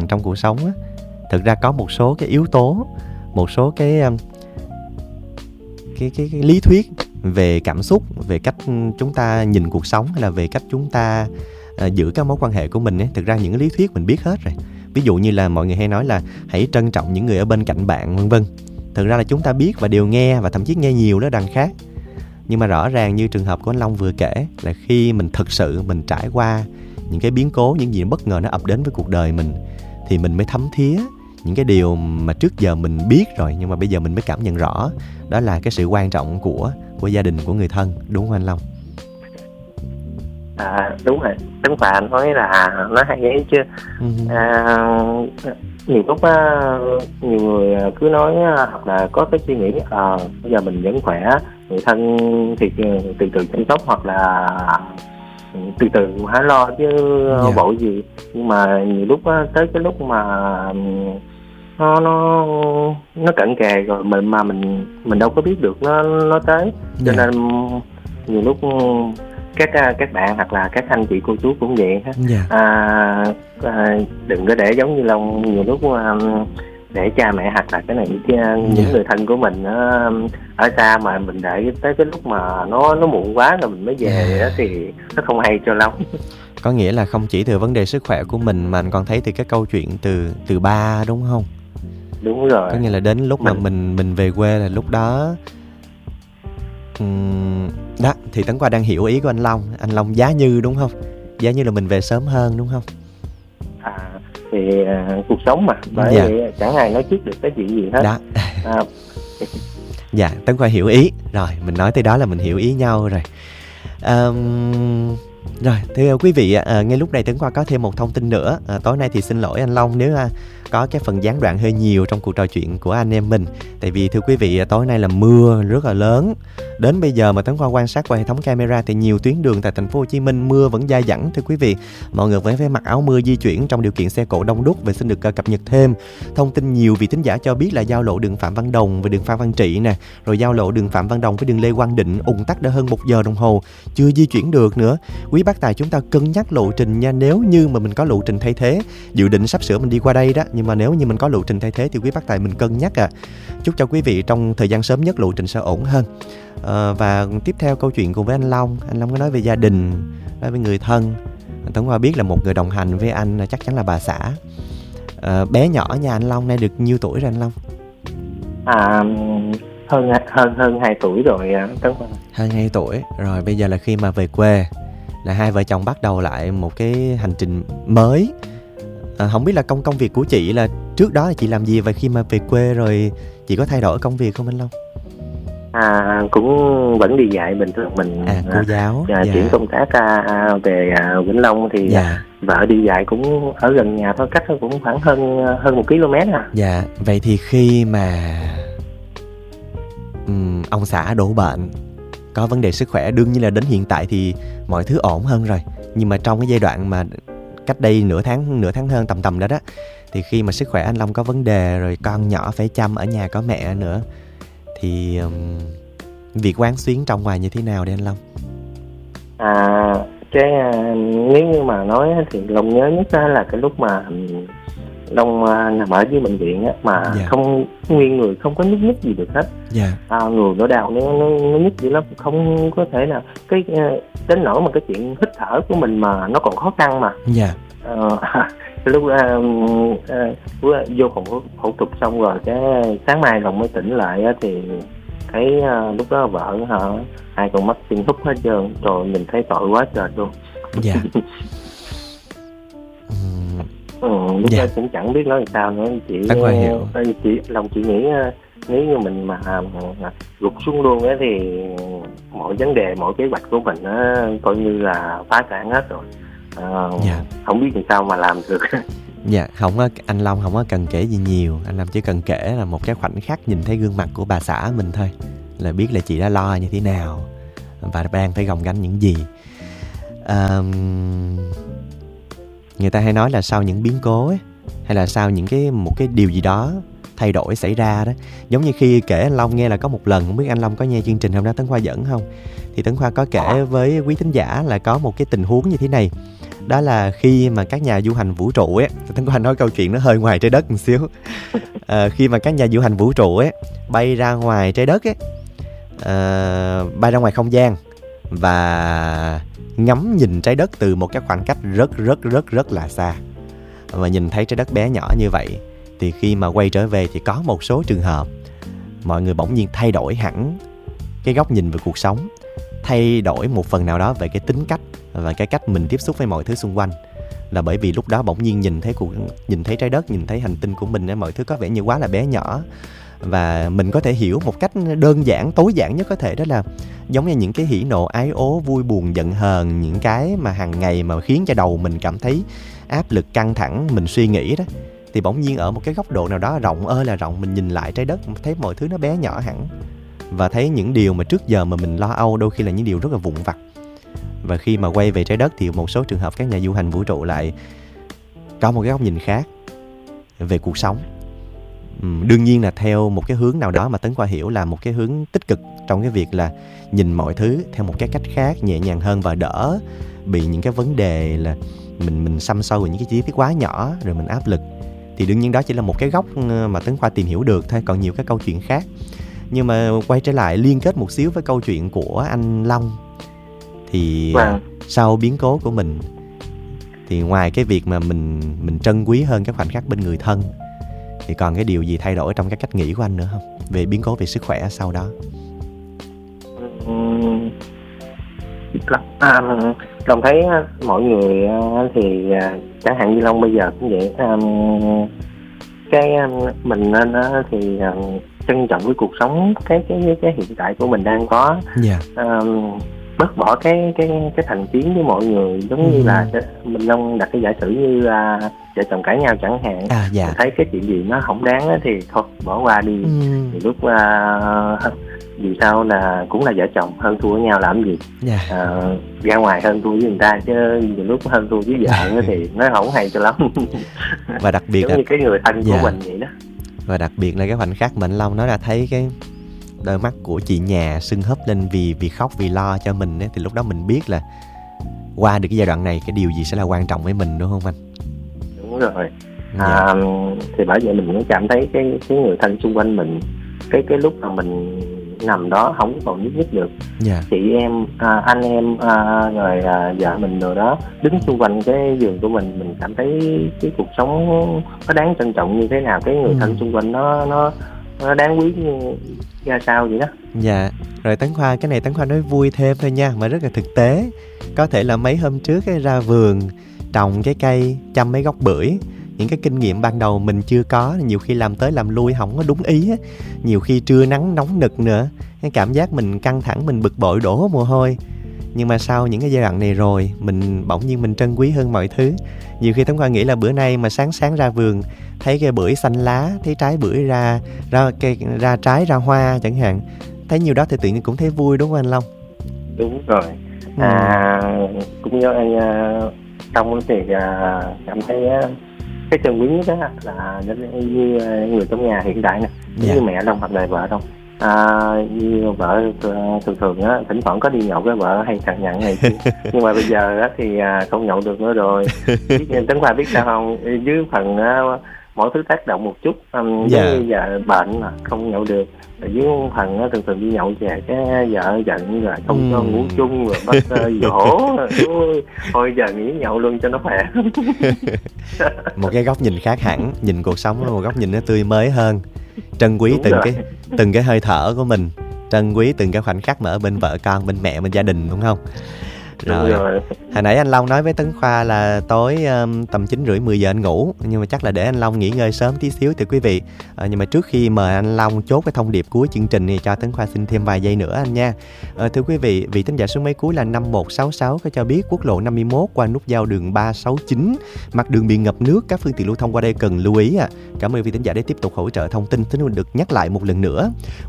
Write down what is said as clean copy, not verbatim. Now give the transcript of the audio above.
rằng trong cuộc sống á, thực ra có một số cái yếu tố, một số cái lý thuyết về cảm xúc, về cách chúng ta nhìn cuộc sống, hay là về cách chúng ta giữ các mối quan hệ của mình ấy. Thực ra những cái lý thuyết mình biết hết rồi. Ví dụ như là mọi người hay nói là hãy trân trọng những người ở bên cạnh bạn, vân vân. Thực ra là chúng ta biết và đều nghe, và thậm chí nghe nhiều đó đằng khác. Nhưng mà rõ ràng như trường hợp của anh Long vừa kể, là khi mình thực sự mình trải qua những cái biến cố, những gì bất ngờ nó ập đến với cuộc đời mình, thì mình mới thấm thía những cái điều mà trước giờ mình biết rồi, nhưng mà bây giờ mình mới cảm nhận rõ. Đó là cái sự quan trọng của gia đình, của người thân. Đúng không anh Long? Đúng rồi. Tấn Phà nói là nó hay vậy chứ. Nhiều lúc nhiều người cứ nói hoặc là có cái suy nghĩ bây giờ mình vẫn khỏe, người thân thì từ từ chăm sóc, hoặc là từ từ hả lo chứ vội gì. Nhưng mà nhiều lúc tới cái lúc mà nó cận kề rồi mình đâu có biết được nó tới. Cho nên nhiều lúc các bạn hoặc là các anh chị cô chú cũng vậy hết. Đừng có để giống như Long, nhiều lúc để cha mẹ hoặc là cái này những người thân của mình ở xa, mà mình đợi tới cái lúc mà nó muộn quá rồi mình mới về đó, thì nó không hay cho lắm. Có nghĩa là không chỉ từ vấn đề sức khỏe của mình, mà anh còn thấy từ cái câu chuyện từ ba, đúng không? Đúng rồi. Có nghĩa là đến lúc mà mình về quê là lúc đó. Đó, thì Tấn Khoa đang hiểu ý của anh Long. Anh Long giá như, đúng không? Giá như là mình về sớm hơn, đúng không? Thì cuộc sống mà, bởi vậy chẳng ai nói trước được cái chuyện gì hết. Đó. Dạ, Tấn Khoa hiểu ý. Rồi, mình nói tới đó là mình hiểu ý nhau rồi. Rồi, thưa quý vị, ngay lúc này Tấn Khoa có thêm một thông tin nữa. Tối nay thì xin lỗi anh Long nếu có cái phần gián đoạn hơi nhiều trong cuộc trò chuyện của anh em mình. Tại vì thưa quý vị, tối nay là mưa rất là lớn. Đến bây giờ mà Tấn Khoa quan sát qua hệ thống camera thì nhiều tuyến đường tại thành phố Hồ Chí Minh mưa vẫn dai dẳng. Thưa quý vị, mọi người vẫn phải mặc áo mưa di chuyển trong điều kiện xe cộ đông đúc. Và xin được cập nhật thêm thông tin nhiều vị thính giả cho biết là giao lộ đường Phạm Văn Đồng và đường Phan Văn Trị nè, rồi giao lộ đường Phạm Văn Đồng với đường Lê Quang Định ùn tắc đã hơn 1 giờ đồng hồ, chưa di chuyển được nữa. Quý bác tài chúng ta cân nhắc lộ trình nha. Nếu như mà mình có lộ trình thay thế, dự định sắp sửa mình đi qua đây đó, nhưng mà nếu như mình có lộ trình thay thế thì quý bác tài mình cân nhắc Chúc cho quý vị trong thời gian sớm nhất lộ trình sẽ ổn hơn. Và tiếp theo câu chuyện cùng với anh Long có nói về gia đình, nói về người thân. Tấn Khoa biết là một người đồng hành với anh chắc chắn là bà xã. Bé nhỏ nhà anh Long nay được nhiêu tuổi rồi anh Long? Hơn 2 tuổi rồi Tấn Khoa. Hơn 2 tuổi rồi. Bây giờ là khi mà về quê là hai vợ chồng bắt đầu lại một cái hành trình mới. Không biết là công việc của chị là trước đó là chị làm gì, và khi mà về quê rồi chị có thay đổi công việc không anh Long? Cũng vẫn đi dạy bình thường mình. Cô giáo. Chuyển công tác về Vĩnh Long thì vợ đi dạy cũng ở gần nhà thôi, cách cũng khoảng hơn 1 km . Dạ, vậy thì khi mà ông xã đổ bệnh, có vấn đề sức khỏe, đương nhiên là đến hiện tại thì mọi thứ ổn hơn rồi. Nhưng mà trong cái giai đoạn mà cách đây nửa tháng hơn tầm đó, thì khi mà sức khỏe anh Long có vấn đề rồi, con nhỏ phải chăm ở nhà có mẹ nữa, thì việc quán xuyến trong ngoài như thế nào đây anh Long? Nếu như mà nói thì Long nhớ nhất là cái lúc mà Long nằm ở dưới bệnh viện mà không, nguyên người không có nhúc nhích gì được hết. Người nó đau, nó nhức gì lắm, không có thể nào đến nỗi mà cái chuyện hít thở của mình mà nó còn khó khăn mà. Lúc vô phòng phẫu thuật xong rồi, cái sáng mai Long mới tỉnh lại thì thấy lúc đó vợ hai con mắt xuyên húp hết trơn, rồi mình thấy tội quá trời luôn. Lúc đó cũng chẳng biết nói làm sao nữa. Lòng chị nghĩ nếu như mình mà gục xuống luôn á thì mọi vấn đề, mọi kế hoạch của mình coi như là phá sản hết rồi. Không biết làm sao mà làm được. Anh Long không có cần kể gì nhiều. Anh Long chỉ cần kể là một cái khoảnh khắc nhìn thấy gương mặt của bà xã mình thôi là biết là chị đã lo như thế nào và đang phải gồng gánh những gì. Người ta hay nói là sau những biến cố ấy, hay là sau một cái điều gì đó thay đổi xảy ra đó. Giống như khi kể anh Long nghe là có một lần, không biết anh Long có nghe chương trình hôm đó Tấn Khoa dẫn không, thì Tấn Khoa có kể với quý thính giả là có một cái tình huống như thế này. Đó là khi mà các nhà du hành vũ trụ ấy, Tấn Khoa nói câu chuyện nó hơi ngoài trái đất một xíu. Khi mà các nhà du hành vũ trụ ấy bay ra ngoài trái đất ấy, bay ra ngoài không gian và ngắm nhìn trái đất từ một cái khoảng cách rất là xa, và nhìn thấy trái đất bé nhỏ như vậy, thì khi mà quay trở về thì có một số trường hợp mọi người bỗng nhiên thay đổi hẳn cái góc nhìn về cuộc sống, thay đổi một phần nào đó về cái tính cách và cái cách mình tiếp xúc với mọi thứ xung quanh. Là bởi vì lúc đó bỗng nhiên nhìn thấy trái đất, nhìn thấy hành tinh của mình, mọi thứ có vẻ như quá là bé nhỏ. Và mình có thể hiểu một cách đơn giản, tối giản nhất có thể, đó là giống như những cái hỉ nộ ái ố, vui buồn giận hờn, những cái mà hàng ngày mà khiến cho đầu mình cảm thấy áp lực, căng thẳng, mình suy nghĩ đó, thì bỗng nhiên ở một cái góc độ nào đó rộng ơi là rộng, mình nhìn lại trái đất, thấy mọi thứ nó bé nhỏ hẳn, và thấy những điều mà trước giờ mà mình lo âu đôi khi là những điều rất là vụn vặt. Và khi mà quay về trái đất thì một số trường hợp các nhà du hành vũ trụ lại có một cái góc nhìn khác về cuộc sống. Đương nhiên là theo một cái hướng nào đó mà Tấn Khoa hiểu là một cái hướng tích cực, trong cái việc là nhìn mọi thứ theo một cái cách khác, nhẹ nhàng hơn, và đỡ bị những cái vấn đề là mình xăm sâu vào những cái chi tiết quá nhỏ rồi mình áp lực. Thì đương nhiên đó chỉ là một cái góc mà Tấn Khoa tìm hiểu được thôi, còn nhiều cái câu chuyện khác. Nhưng mà quay trở lại liên kết một xíu với câu chuyện của anh Long, thì sau biến cố của mình thì ngoài cái việc mà mình trân quý hơn các khoảnh khắc bên người thân, thì còn cái điều gì thay đổi trong cái cách nghĩ của anh nữa không, về biến cố về sức khỏe sau đó? Long thấy mọi người thì chẳng hạn như Long bây giờ cũng vậy, cái mình nên thì trân trọng với cuộc sống cái hiện tại của mình đang có. Bớt bỏ cái thành kiến với mọi người, giống như là mình Long đặt cái giả sử như vợ chồng cãi nhau chẳng hạn, thấy cái chuyện gì nó không đáng thì thôi bỏ qua đi. Thì lúc vì sao là cũng là vợ chồng, hơn thua với nhau làm gì, ra ngoài hơn thua với người ta, chứ nhiều lúc hơn thua với vợ thì nó không hay cho lắm. Và đặc biệt giống như cái người thân của mình vậy đó. Và đặc biệt là cái khoảnh khắc mà anh Long nói là thấy cái đôi mắt của chị nhà sưng húp lên vì khóc, vì lo cho mình ấy, thì lúc đó mình biết là qua được cái giai đoạn này, cái điều gì sẽ là quan trọng với mình, đúng không anh? Đúng rồi. Thì bởi vậy mình cũng cảm thấy cái người thân xung quanh mình, cái lúc mà mình nằm đó không còn nhúc nhích được, chị em, anh em, rồi vợ mình rồi đó đứng xung quanh cái giường của mình cảm thấy cái cuộc sống nó đáng trân trọng như thế nào, cái người thân xung quanh nó đáng quý ra sao vậy đó. Rồi Tấn Khoa, cái này Tấn Khoa nói vui thêm thôi nha, mà rất là thực tế. Có thể là mấy hôm trước ra vườn trồng cái cây, chăm mấy gốc bưởi, những cái kinh nghiệm ban đầu mình chưa có, nhiều khi làm tới làm lui không có đúng ý á. Nhiều khi trưa nắng nóng nực nữa, cái cảm giác mình căng thẳng, mình bực bội đổ mồ hôi. Nhưng mà sau những cái giai đoạn này rồi, mình bỗng nhiên mình trân quý hơn mọi thứ. Nhiều khi Tấn Khoa nghĩ là bữa nay mà sáng ra vườn thấy cây bưởi xanh lá, thấy trái bưởi ra trái ra hoa chẳng hạn, thấy nhiều đó thì tự nhiên cũng thấy vui, đúng không anh Long? Đúng rồi. Cũng như anh Long thì cảm thấy cái trân quý nhất đó là như người trong nhà hiện tại nè, như mẹ Long hoặc là vợ Long. Như vợ thường á, thỉnh thoảng có đi nhậu với vợ hay cằn nhằn này kia. Nhưng mà bây giờ á thì không nhậu được nữa rồi. Tấn Khoa biết sao không, dưới phần mỗi thứ tác động một chút, giống như giờ bệnh mà không nhậu được, rồi dưới phần thường đi nhậu về cái vợ giận rồi không cho ngủ chung, rồi bắt dỗ. Thôi giờ nghỉ nhậu luôn cho nó khỏe. Một cái góc nhìn khác hẳn, nhìn cuộc sống một góc nhìn nó tươi mới hơn, trân quý từng cái hơi thở của mình, trân quý từng cái khoảnh khắc mà ở bên vợ con, bên mẹ, bên gia đình, đúng không? Rồi. Hồi nãy anh Long nói với Tấn Khoa là tối tầm 9:30-10 giờ anh ngủ, nhưng mà chắc là để anh Long nghỉ ngơi sớm tí xíu thì quý vị. Nhưng mà trước khi mời anh Long chốt cái thông điệp cuối chương trình thì cho Tấn Khoa xin thêm vài giây nữa anh nha. Thưa quý vị, vị thính giả số máy cuối là 5166 có cho biết quốc lộ 51 qua nút giao đường 369, mặt đường bị ngập nước, các phương tiện lưu thông qua đây cần lưu ý. Cảm ơn vị thính giả để tiếp tục hỗ trợ thông tin. Xin được nhắc lại một lần nữa,